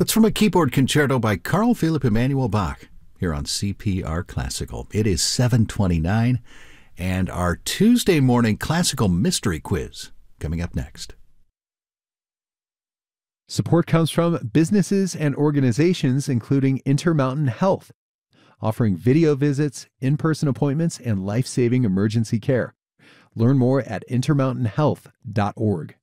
That's from a keyboard concerto by Carl Philipp Emanuel Bach here on CPR Classical. It is 7:29, and our Tuesday morning classical mystery quiz coming up next. Support comes from businesses and organizations including Intermountain Health, offering video visits, in-person appointments, and life-saving emergency care. Learn more at intermountainhealth.org.